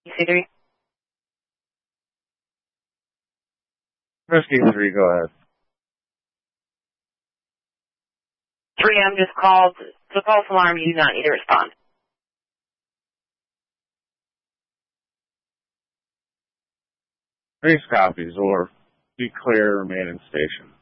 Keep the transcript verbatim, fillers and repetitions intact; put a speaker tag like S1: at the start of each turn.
S1: C three?
S2: Rescue three, go ahead.
S1: three M just called. The false alarm, you do not need to respond.
S2: Race copies, or be clear, remain in station.